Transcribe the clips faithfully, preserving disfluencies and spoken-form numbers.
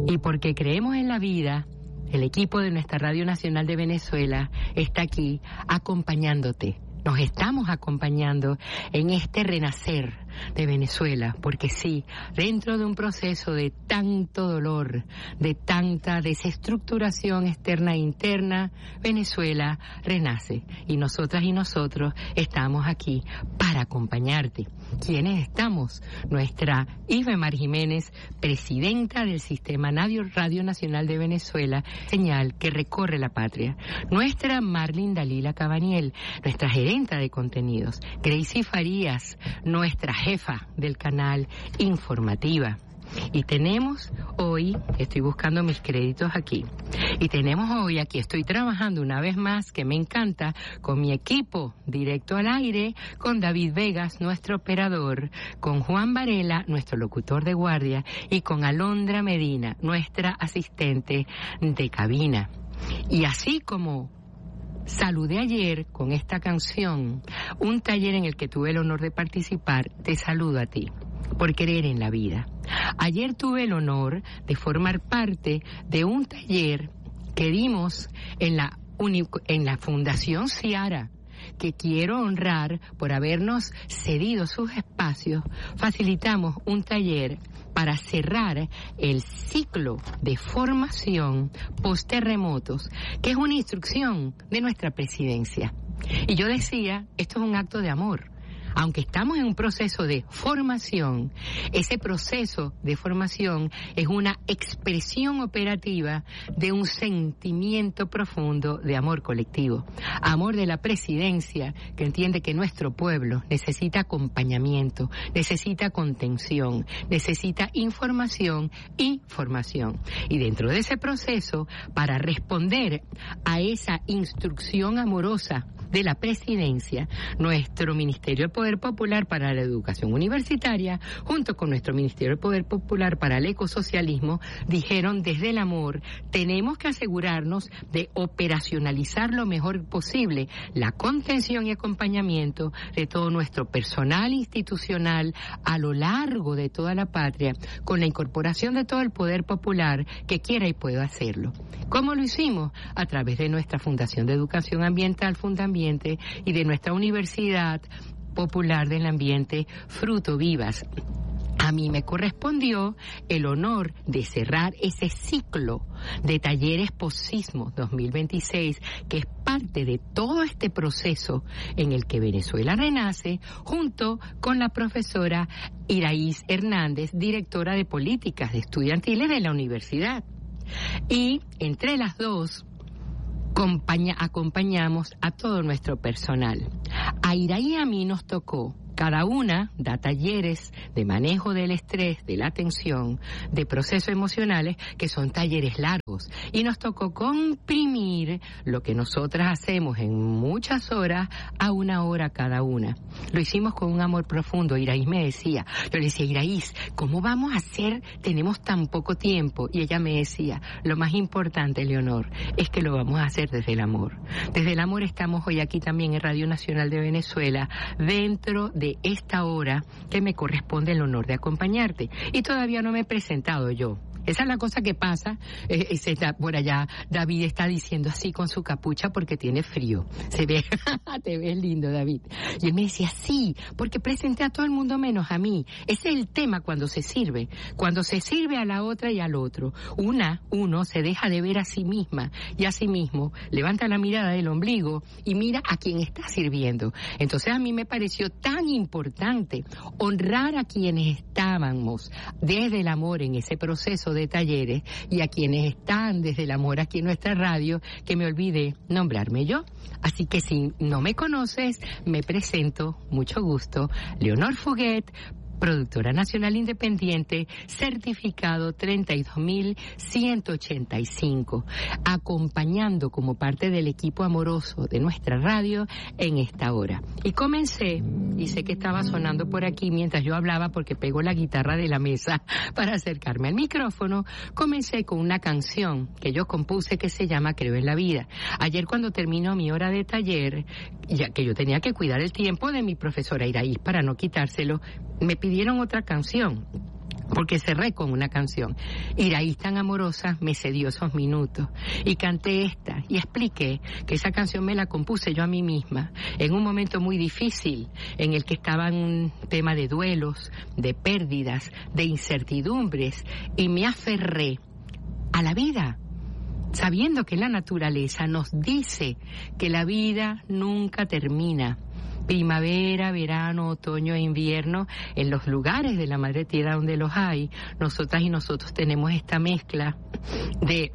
Y porque creemos en la vida, el equipo de nuestra Radio Nacional de Venezuela está aquí acompañándote. Nos estamos acompañando en este renacer de Venezuela, porque sí, dentro de un proceso de tanto dolor, de tanta desestructuración externa e interna, Venezuela renace. Y nosotras y nosotros estamos aquí para acompañarte. ¿Quiénes estamos? Nuestra Ivemar Jiménez, presidenta del Sistema Radio Nacional de Venezuela, señal que recorre la patria. Nuestra Marlene Dalila Cabaniel, nuestra gerenta de contenidos. Gracie Farías, nuestra jefa del canal informativa. Y tenemos hoy, estoy buscando mis créditos aquí, y tenemos hoy, aquí estoy trabajando una vez más, que me encanta, con mi equipo directo al aire, con David Vegas, nuestro operador, con Juan Varela, nuestro locutor de guardia, y con Alondra Medina, nuestra asistente de cabina. Y así como saludé ayer con esta canción, un taller en el que tuve el honor de participar, te saludo a ti, por creer en la vida. Ayer tuve el honor de formar parte de un taller que dimos en la, uni, en la Fundación Ciara, que quiero honrar por habernos cedido sus espacios. Facilitamos un taller para cerrar el ciclo de formación post-terremotos, que es una instrucción de nuestra presidencia. Y yo decía, esto es un acto de amor. Aunque estamos en un proceso de formación, ese proceso de formación es una expresión operativa de un sentimiento profundo de amor colectivo. Amor de la presidencia, que entiende que nuestro pueblo necesita acompañamiento, necesita contención, necesita información y formación. Y dentro de ese proceso, para responder a esa instrucción amorosa de la presidencia, nuestro Ministerio del Poder Popular para la Educación Universitaria, junto con nuestro Ministerio del Poder Popular para el Ecosocialismo, dijeron desde el amor, tenemos que asegurarnos de operacionalizar lo mejor posible la contención y acompañamiento de todo nuestro personal institucional a lo largo de toda la patria, con la incorporación de todo el poder popular que quiera y pueda hacerlo. ¿Cómo lo hicimos? A través de nuestra Fundación de Educación Ambiental, Fundambiente, y de nuestra Universidad Popular del Ambiente, Fruto Vivas. A mí me correspondió el honor de cerrar ese ciclo de talleres Posismo dos mil veintiséis, que es parte de todo este proceso en el que Venezuela renace, junto con la profesora Iraís Hernández, directora de Políticas de Estudiantiles de la universidad. Y entre las dos, Acompaña, acompañamos a todo nuestro personal. A Iraí y a mí nos tocó, cada una da talleres de manejo del estrés, de la tensión, de procesos emocionales, que son talleres largos. Y nos tocó comprimir lo que nosotras hacemos en muchas horas a una hora cada una. Lo hicimos con un amor profundo. Iraís me decía, yo le decía, Iraís, ¿cómo vamos a hacer? Tenemos tan poco tiempo. Y ella me decía, lo más importante, Leonor, es que lo vamos a hacer desde el amor. Desde el amor estamos hoy aquí también en Radio Nacional de Venezuela, dentro de esta hora que me corresponde el honor de acompañarte. Y todavía no me he presentado yo. Esa es la cosa que pasa. Eh, está por allá, David está diciendo así con su capucha porque tiene frío. Se ve, te ves lindo, David. Y él me decía, sí, porque presenté a todo el mundo menos a mí. Ese es el tema cuando se sirve. Cuando se sirve a la otra y al otro. Una, uno se deja de ver a sí misma y a sí mismo levanta la mirada del ombligo y mira a quien está sirviendo. Entonces a mí me pareció tan importante honrar a quienes estábamos desde el amor en ese proceso de talleres y a quienes están desde el amor aquí en nuestra radio, que me olvidé nombrarme yo. Así que si no me conoces, me presento, mucho gusto, Leonor Fuguet, productora nacional independiente, certificado treinta y dos mil ciento ochenta y cinco, acompañando como parte del equipo amoroso de nuestra radio en esta hora. Y comencé, y sé que estaba sonando por aquí mientras yo hablaba porque pego la guitarra de la mesa para acercarme al micrófono, comencé con una canción que yo compuse que se llama Creo en la Vida. Ayer cuando terminó mi hora de taller, ya que yo tenía que cuidar el tiempo de mi profesora Iraís para no quitárselo, me pidió pidieron otra canción, porque cerré con una canción. Y ahí tan amorosa me cedió esos minutos y canté esta y expliqué que esa canción me la compuse yo a mí misma en un momento muy difícil en el que estaba en un tema de duelos, de pérdidas, de incertidumbres, y me aferré a la vida, sabiendo que la naturaleza nos dice que la vida nunca termina. Primavera, verano, otoño e invierno, en los lugares de la madre tierra donde los hay, nosotras y nosotros tenemos esta mezcla de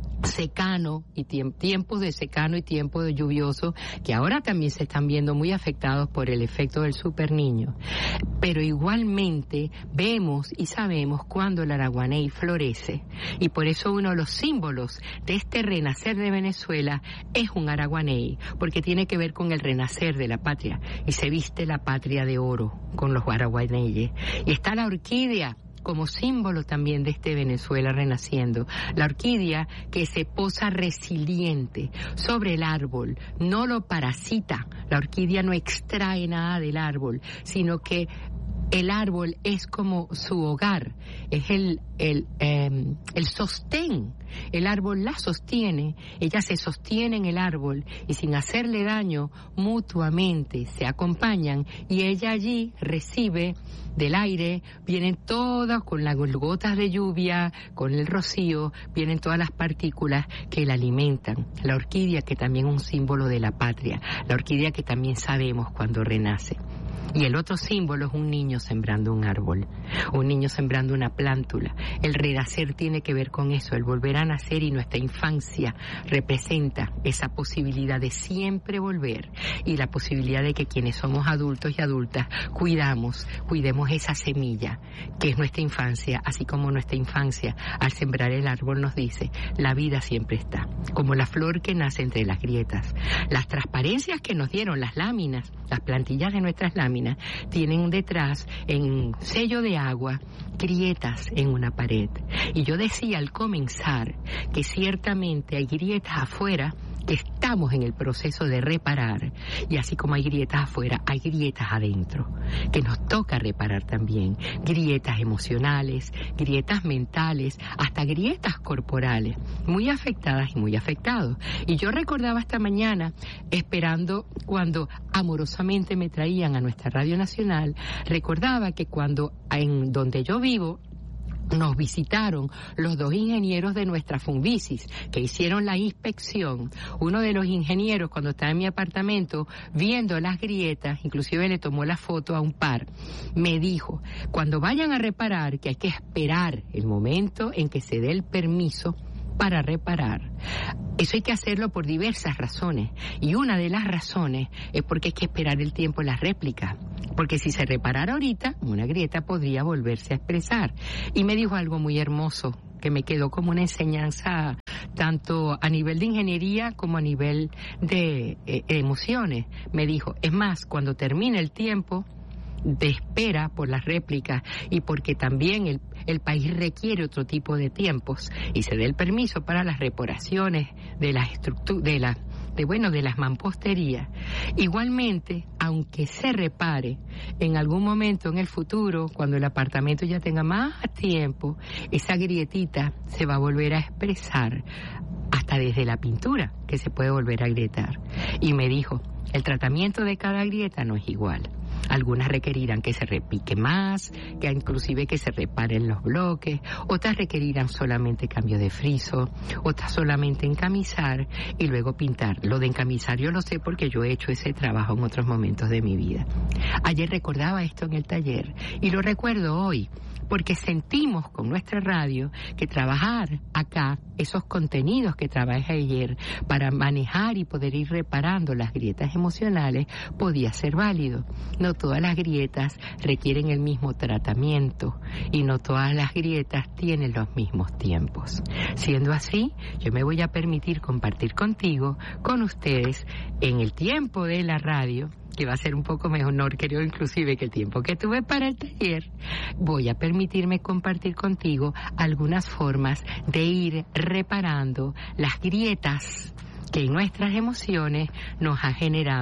secano y tiemp- tiempos de secano y tiempos de lluvioso, que ahora también se están viendo muy afectados por el efecto del superniño. Pero igualmente vemos y sabemos cuándo el araguaney florece, y por eso uno de los símbolos de este renacer de Venezuela es un araguaney, porque tiene que ver con el renacer de la patria, y se viste la patria de oro con los araguaneyes. Y está la orquídea como símbolo también de este Venezuela renaciendo. La orquídea que se posa resiliente sobre el árbol, no lo parasita. La orquídea no extrae nada del árbol, sino que el árbol es como su hogar, es el, el, eh, el sostén. El árbol la sostiene, ella se sostiene en el árbol y sin hacerle daño mutuamente se acompañan, y ella allí recibe del aire, vienen todas con las gotas de lluvia, con el rocío, vienen todas las partículas que la alimentan. La orquídea, que también es un símbolo de la patria, la orquídea que también sabemos cuando renace. Y el otro símbolo es un niño sembrando un árbol, un niño sembrando una plántula. El renacer tiene que ver con eso, el volver a nacer, y nuestra infancia representa esa posibilidad de siempre volver, y la posibilidad de que quienes somos adultos y adultas cuidamos, cuidemos esa semilla que es nuestra infancia, así como nuestra infancia al sembrar el árbol nos dice, la vida siempre está, como la flor que nace entre las grietas. Las transparencias que nos dieron las láminas, las plantillas de nuestras láminas, tienen detrás, en sello de agua, grietas en una pared. Y yo decía al comenzar que ciertamente hay grietas afuera que estamos en el proceso de reparar, y así como hay grietas afuera, hay grietas adentro que nos toca reparar también, grietas emocionales, grietas mentales, hasta grietas corporales, muy afectadas y muy afectados. Y yo recordaba esta mañana, esperando cuando amorosamente me traían a nuestra Radio Nacional, recordaba que cuando en donde yo vivo nos visitaron los dos ingenieros de nuestra Funvisis que hicieron la inspección. Uno de los ingenieros, cuando estaba en mi apartamento viendo las grietas, inclusive le tomó la foto a un par, me dijo, cuando vayan a reparar, que hay que esperar el momento en que se dé el permiso para reparar. Eso hay que hacerlo por diversas razones, y una de las razones es porque hay que esperar el tiempo de las réplicas, porque si se reparara ahorita, una grieta podría volverse a expresar. Y me dijo algo muy hermoso que me quedó como una enseñanza tanto a nivel de ingeniería como a nivel de eh, emociones. Me dijo, es más, cuando termine el tiempo de espera por las réplicas, y porque también el, el país requiere otro tipo de tiempos, y se dé el permiso para las reparaciones de las estructuras, de la de bueno de las mamposterías, igualmente, aunque se repare en algún momento en el futuro, cuando el apartamento ya tenga más tiempo, esa grietita se va a volver a expresar, hasta desde la pintura que se puede volver a agrietar. Y me dijo, el tratamiento de cada grieta no es igual. Algunas requerirán que se repique más, que inclusive que se reparen los bloques, otras requerirán solamente cambio de friso, otras solamente encamisar y luego pintar. Lo de encamisar yo lo sé porque yo he hecho ese trabajo en otros momentos de mi vida. Ayer recordaba esto en el taller y lo recuerdo hoy, porque sentimos con nuestra radio que trabajar acá, esos contenidos que trabajé ayer para manejar y poder ir reparando las grietas emocionales, podía ser válido. No todas las grietas requieren el mismo tratamiento y no todas las grietas tienen los mismos tiempos. Siendo así, yo me voy a permitir compartir contigo, con ustedes, en el tiempo de la radio, que va a ser un poco mejor, creo, inclusive que el tiempo que tuve para el taller, voy a permitirme compartir contigo algunas formas de ir reparando las grietas que en nuestras emociones nos ha generado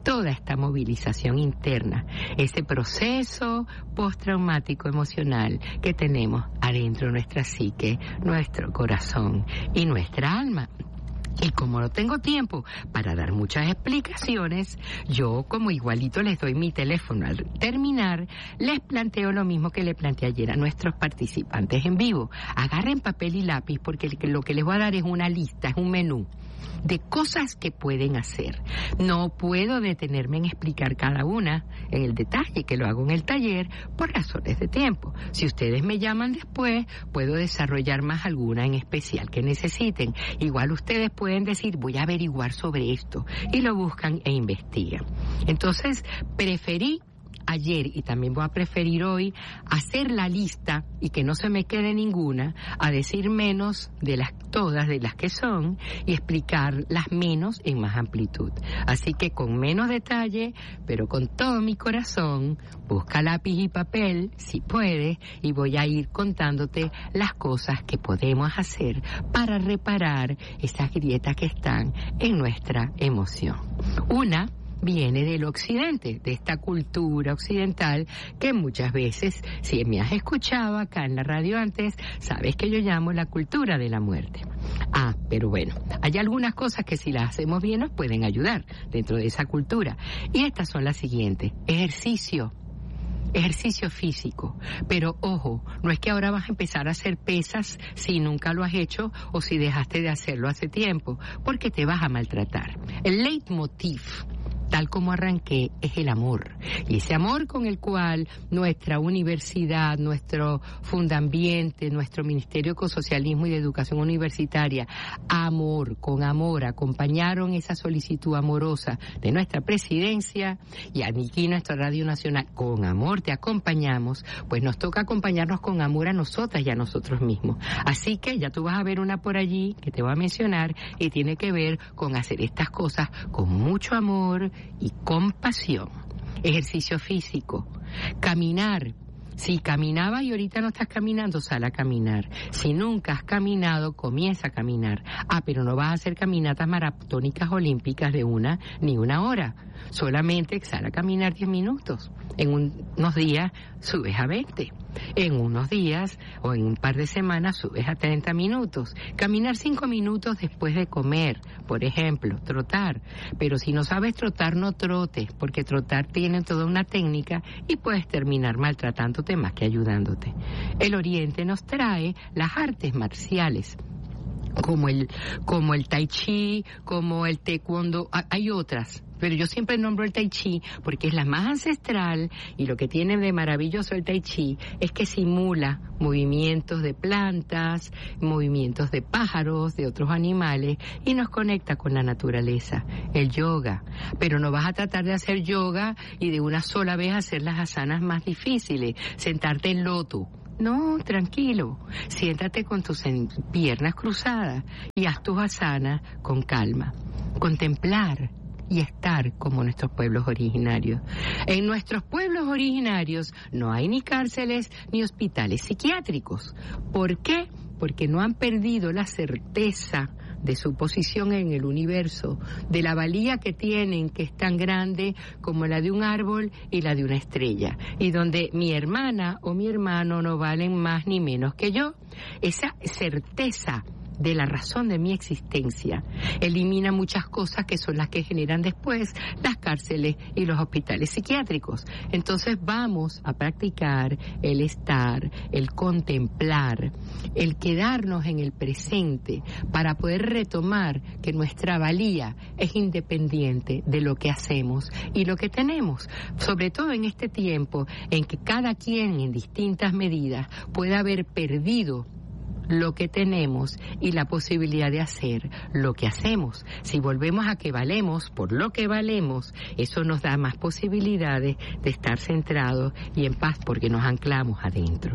toda esta movilización interna, ese proceso postraumático emocional que tenemos adentro de nuestra psique, nuestro corazón y nuestra alma. Y como no tengo tiempo para dar muchas explicaciones, yo como igualito les doy mi teléfono al terminar, les planteo lo mismo que le planteé ayer a nuestros participantes en vivo. Agarren papel y lápiz porque lo que les voy a dar es una lista, es un menú de cosas que pueden hacer. No puedo detenerme en explicar cada una en el detalle, que lo hago en el taller por razones de tiempo. Si ustedes me llaman después, puedo desarrollar más alguna en especial que necesiten. Igual ustedes pueden decir, voy a averiguar sobre esto, y lo buscan e investigan. Entonces, preferí ayer, y también voy a preferir hoy, hacer la lista y que no se me quede ninguna, a decir menos de las todas de las que son y explicar las menos en más amplitud. Así que con menos detalle, pero con todo mi corazón, busca lápiz y papel, si puedes, y voy a ir contándote las cosas que podemos hacer para reparar esas grietas que están en nuestra emoción. Una viene del occidente, de esta cultura occidental que muchas veces, si me has escuchado acá en la radio antes, sabes que yo llamo la cultura de la muerte. Ah, pero bueno, hay algunas cosas que si las hacemos bien nos pueden ayudar dentro de esa cultura. Y estas son las siguientes: ejercicio. Ejercicio físico, pero ojo, no es que ahora vas a empezar a hacer pesas si nunca lo has hecho o si dejaste de hacerlo hace tiempo, porque te vas a maltratar. El leitmotiv, tal como arranqué, es el amor. Y ese amor con el cual nuestra universidad, nuestro fundambiente, nuestro Ministerio de Ecosocialismo y de Educación Universitaria, amor, con amor, acompañaron esa solicitud amorosa de nuestra presidencia, y aquí nuestra Radio Nacional, con amor te acompañamos, pues nos toca acompañarnos con amor a nosotras y a nosotros mismos. Así que ya tú vas a ver una por allí que te voy a mencionar y tiene que ver con hacer estas cosas con mucho amor y compasión. Ejercicio físico, caminar. Si caminaba y ahorita no estás caminando, sal a caminar. Si nunca has caminado, comienza a caminar. Ah, pero no vas a hacer caminatas maratónicas olímpicas de una ni una hora. Solamente sal a caminar diez minutos. En un, unos días subes a veinte. En unos días o en un par de semanas subes a treinta minutos. Caminar cinco minutos después de comer, por ejemplo, trotar. Pero si no sabes trotar, no trotes, porque trotar tiene toda una técnica y puedes terminar maltratándote más que ayudándote. El Oriente nos trae las artes marciales, como el, como el tai chi, como el taekwondo, hay otras. Pero yo siempre nombro el Tai Chi porque es la más ancestral, y lo que tiene de maravilloso el Tai Chi es que simula movimientos de plantas, movimientos de pájaros, de otros animales, y nos conecta con la naturaleza. El yoga. Pero no vas a tratar de hacer yoga y de una sola vez hacer las asanas más difíciles, sentarte en loto. No, tranquilo, siéntate con tus piernas cruzadas y haz tus asanas con calma. Contemplar y estar como nuestros pueblos originarios. En nuestros pueblos originarios no hay ni cárceles ni hospitales psiquiátricos. ¿Por qué? Porque no han perdido la certeza de su posición en el universo, de la valía que tienen, que es tan grande como la de un árbol y la de una estrella, y donde mi hermana o mi hermano no valen más ni menos que yo. Esa certeza de la razón de mi existencia elimina muchas cosas que son las que generan después las cárceles y los hospitales psiquiátricos. Entonces vamos a practicar el estar, el contemplar, el quedarnos en el presente para poder retomar que nuestra valía es independiente de lo que hacemos y lo que tenemos, sobre todo en este tiempo en que cada quien en distintas medidas puede haber perdido lo que tenemos y la posibilidad de hacer lo que hacemos. Si volvemos a que valemos por lo que valemos, eso nos da más posibilidades de estar centrados y en paz porque nos anclamos adentro.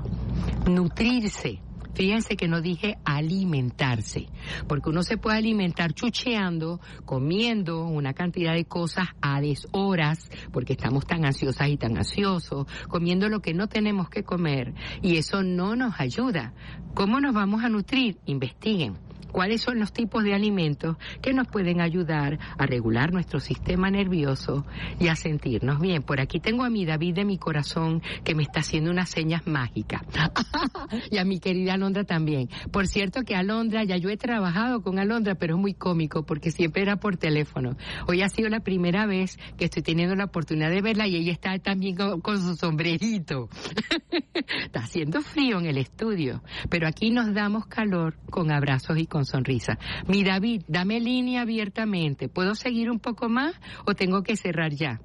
Nutrirse. Fíjense que no dije alimentarse, porque uno se puede alimentar chucheando, comiendo una cantidad de cosas a deshoras, porque estamos tan ansiosas y tan ansiosos, comiendo lo que no tenemos que comer, y eso no nos ayuda. ¿Cómo nos vamos a nutrir? Investiguen. cuáles son los tipos de alimentos que nos pueden ayudar a regular nuestro sistema nervioso y a sentirnos bien. Por aquí tengo a mi David de mi corazón que me está haciendo unas señas mágicas. Y a mi querida Alondra también. Por cierto que Alondra, ya yo he trabajado con Alondra, pero es muy cómico porque siempre era por teléfono. Hoy ha sido la primera vez que estoy teniendo la oportunidad de verla y ella está también con, con su sombrerito. Está haciendo frío en el estudio, pero aquí nos damos calor con abrazos y con sonrisas. Mi David, dame línea abiertamente. ¿Puedo seguir un poco más o tengo que cerrar ya?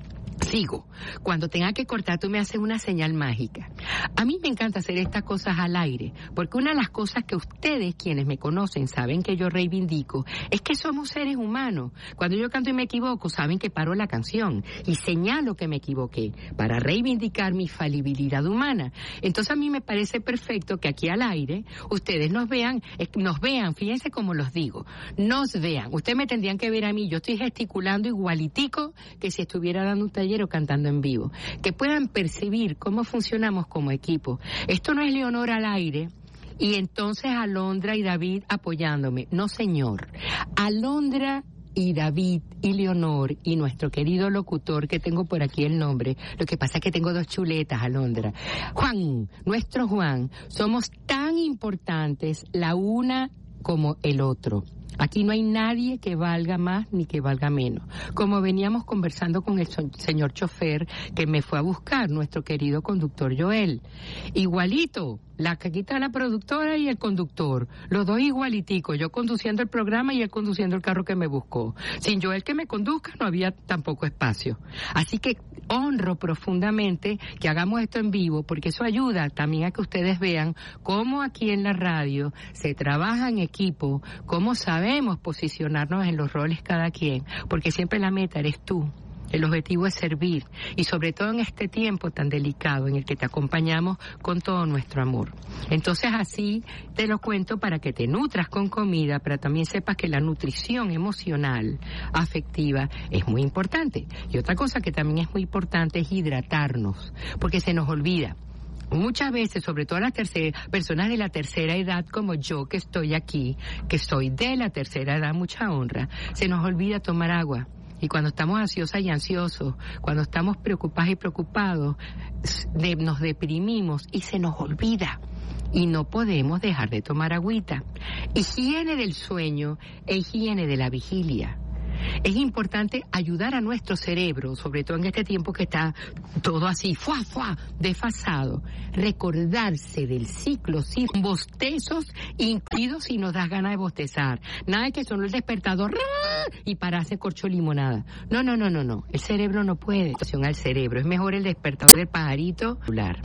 Sigo. Cuando tenga que cortar, tú me haces una señal mágica. A mí me encanta hacer estas cosas al aire, porque una de las cosas que ustedes, quienes me conocen, saben que yo reivindico, es que somos seres humanos. Cuando yo canto y me equivoco, saben que paro la canción y señalo que me equivoqué para reivindicar mi falibilidad humana. Entonces a mí me parece perfecto que aquí al aire ustedes nos vean, nos vean, fíjense cómo los digo, nos vean. Ustedes me tendrían que ver a mí, yo estoy gesticulando igualitico que si estuviera dando un taller o cantando en vivo, que puedan percibir cómo funcionamos como equipo. Esto no es Leonor al aire y entonces Alondra y David apoyándome. No, señor. Alondra y David y Leonor y nuestro querido locutor, que tengo por aquí el nombre, lo que pasa es que tengo dos chuletas, Alondra. Juan, nuestro Juan, somos tan importantes la una como el otro. Aquí no hay nadie que valga más ni que valga menos. Como veníamos conversando con el so- señor chofer que me fue a buscar, nuestro querido conductor Joel. Igualito, la caquita de la productora y el conductor, los dos igualiticos, yo conduciendo el programa y él conduciendo el carro que me buscó. Sin Joel que me conduzca no había tampoco espacio. Así que honro profundamente que hagamos esto en vivo, porque eso ayuda también a que ustedes vean cómo aquí en la radio se trabaja en equipo, cómo sabemos posicionarnos en los roles cada quien, porque siempre la meta eres tú. El objetivo es servir, y sobre todo en este tiempo tan delicado en el que te acompañamos con todo nuestro amor. Entonces así te lo cuento para que te nutras con comida, pero también sepas que la nutrición emocional, afectiva, es muy importante. Y otra cosa que también es muy importante es hidratarnos, porque se nos olvida. Muchas veces, sobre todo las terceras, personas de la tercera edad como yo que estoy aquí, que soy de la tercera edad, mucha honra, se nos olvida tomar agua. Y cuando estamos ansiosas y ansiosos, cuando estamos preocupadas y preocupados, de, nos deprimimos y se nos olvida. Y no podemos dejar de tomar agüita. Higiene del sueño e higiene de la vigilia. Es importante ayudar a nuestro cerebro, sobre todo en este tiempo que está todo así, fuá, fuá, desfasado, recordarse del ciclo sin bostezos incluidos si nos das ganas de bostezar. Nada de que sonó el despertador y pararse corcho limonada. No, no, no, no, no. El cerebro no puede. Al cerebro. Es mejor el despertador del pajarito.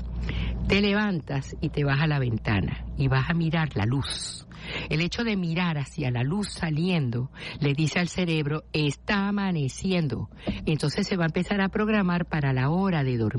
Te levantas y te vas a la ventana y vas a mirar la luz. El hecho de mirar hacia la luz saliendo le dice al cerebro, está amaneciendo. Entonces se va a empezar a programar para la hora de dormir.